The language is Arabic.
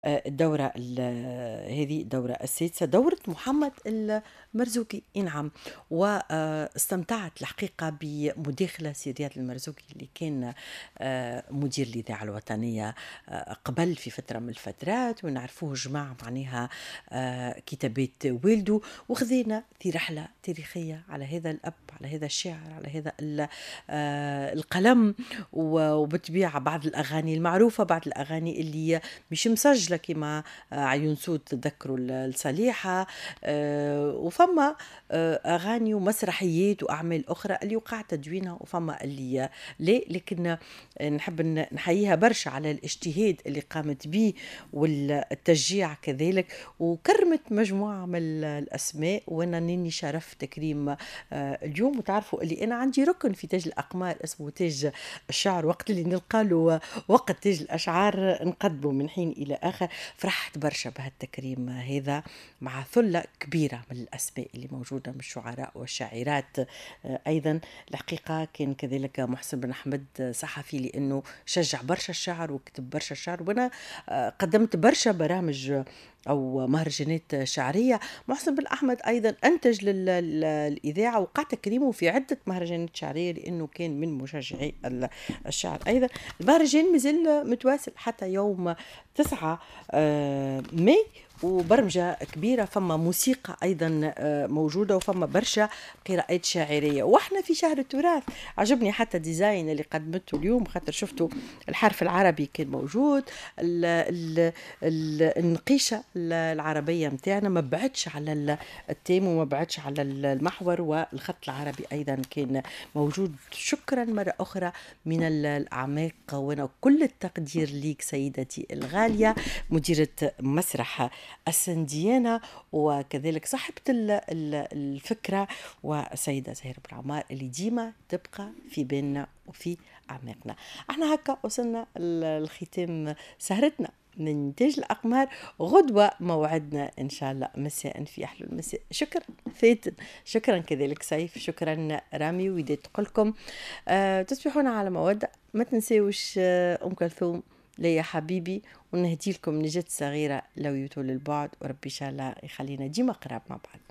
الدورة هذه الدورة السادسة دورة محمد المرزوقي، نعم. واستمتعت الحقيقة بمداخلة سي رياض المرزوقي اللي كان مدير الإذاعة الوطنية قبل في فترة من الفترات، ونعرفوه جماعة معناها كتابات والده، وخذينا في رحلة تاريخية على هذا الأب، على هذا الشاعر، على هذا القلم. وبالطبيعة بعض الأغاني المعروفة، بعض الأغاني اللي مش مسجلة كما عيون سود تذكروا الصليحة، وفما أغاني ومسرحيات وأعمال أخرى اللي وقع تدوينها، وفما اللي لا، لكن نحب نحييها برشا على الاجتهاد اللي قامت به والتشجيع كذلك، وكرمت مجموعة من الأسماء. وأنا نني شرف تكريم اليوم. وتعرفوا اللي أنا عندي ركن في تاج الأقمار اسمه تاج الشعر، وقت اللي نلقى له وقت تاج الأشعار نقدمه من حين إلى آخر. فرحت برشا بهالتكريم هذا مع ثلة كبيرة من الأسماء اللي موجودة من الشعراء والشاعرات. أيضا الحقيقة كان كذلك محسن بن أحمد صحفي، لأنه شجع برشا الشعر وكتب برشا الشعر، وأنا قدمت برشا برامج أو مهرجانات شعرية. محسن بن أحمد أيضا أنتج للإذاعة وقع تكريمه في عدة مهرجانات شعرية، لأنه كان من مشجعي الشعر. أيضا المهرجان مازال متواصل حتى يوم 9 ماي، وبرمجة كبيرة، فما موسيقى أيضا موجودة، وفما برشا قراءات شاعرية. وإحنا في شهر التراث. عجبني حتى ديزاين اللي قدمته اليوم، خاطر شفتوا الحرف العربي كان موجود، ال ال ال النقيشة العربية متاعنا ما بعدش على التيم وما بعدش على المحور، والخط العربي أيضا كان موجود. شكرا مرة أخرى من الأعماق، وأنا كل التقدير ليك سيدتي الغالية مديرة مسرح السنديانة، وكذلك صاحبة الفكرة، والسيدة زهير بالعمار اللي ديما تبقى في بيننا وفي أعماقنا. احنا هكا وصلنا الختام سهرتنا من تاج الأقمار. غدوة موعدنا إن شاء الله مساء في أحلى المساء. شكرا فاتن، شكرا كذلك سيف، شكرا رامي. ودي تقولكم تصبحون على مودة. ما تنسيوش أم كلثوم ليا حبيبي، ونهدي لكم نجاة صغيرة لو يطول البعد، وربي إن شاء الله يخلينا ديما قراب مع بعض.